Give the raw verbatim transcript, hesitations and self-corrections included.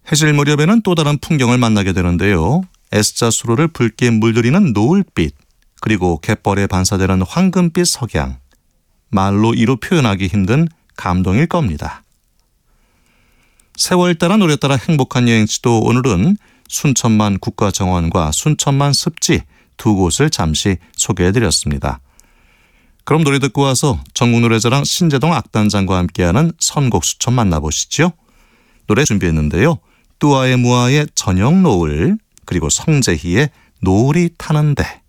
해질 무렵에는 또 다른 풍경을 만나게 되는데요. S자 수로를 붉게 물들이는 노을빛, 그리고 갯벌에 반사되는 황금빛 석양, 말로 이루 표현하기 힘든 감동일 겁니다. 세월 따라 노래 따라 행복한 여행지도 오늘은 순천만 국가정원과 순천만 습지 두 곳을 잠시 소개해드렸습니다. 그럼 노래 듣고 와서 전국노래자랑 신재동 악단장과 함께하는 선곡 추천 만나보시죠. 노래 준비했는데요. 뚜아의 무아의 저녁 노을, 그리고 성재희의 노을이 타는데.